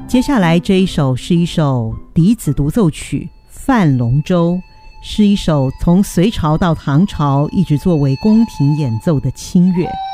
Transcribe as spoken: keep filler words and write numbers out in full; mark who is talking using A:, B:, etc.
A: 接下来这一首是一首笛子独奏曲《泛龙舟》，是一首从隋朝到唐朝一直作为宫廷演奏的清乐。